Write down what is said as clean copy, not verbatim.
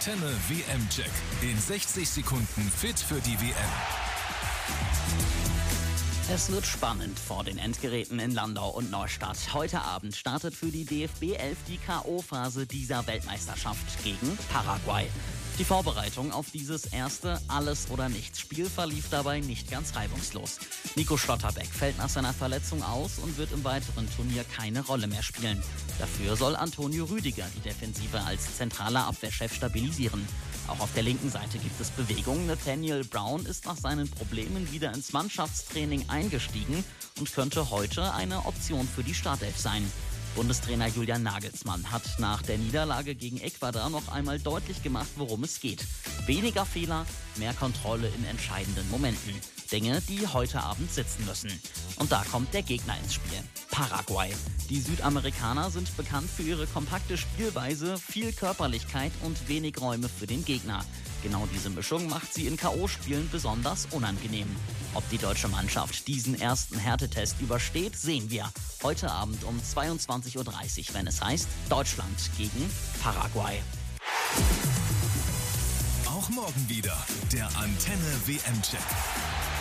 Antenne WM-Check. In 60 Sekunden fit für die WM. Es wird spannend vor den Endgeräten in Landau und Neustadt. Heute Abend startet für die DFB 11 die K.O.-Phase dieser Weltmeisterschaft gegen Paraguay. Die Vorbereitung auf dieses erste Alles-oder-Nichts-Spiel verlief dabei nicht ganz reibungslos. Nico Schlotterbeck fällt nach seiner Verletzung aus und wird im weiteren Turnier keine Rolle mehr spielen. Dafür soll Antonio Rüdiger die Defensive als zentraler Abwehrchef stabilisieren. Auch auf der linken Seite gibt es Bewegung. Nathaniel Brown ist nach seinen Problemen wieder ins Mannschaftstraining eingestiegen und könnte heute eine Option für die Startelf sein. Bundestrainer Julian Nagelsmann hat nach der Niederlage gegen Ecuador noch einmal deutlich gemacht, worum es geht. Weniger Fehler, mehr Kontrolle in entscheidenden Momenten. Dinge, die heute Abend sitzen müssen. Und da kommt der Gegner ins Spiel. Paraguay. Die Südamerikaner sind bekannt für ihre kompakte Spielweise, viel Körperlichkeit und wenig Räume für den Gegner. Genau diese Mischung macht sie in K.O.-Spielen besonders unangenehm. Ob die deutsche Mannschaft diesen ersten Härtetest übersteht, sehen wir. Heute Abend um 22:30 Uhr, wenn es heißt Deutschland gegen Paraguay. Auch morgen wieder der Antenne WM-Check.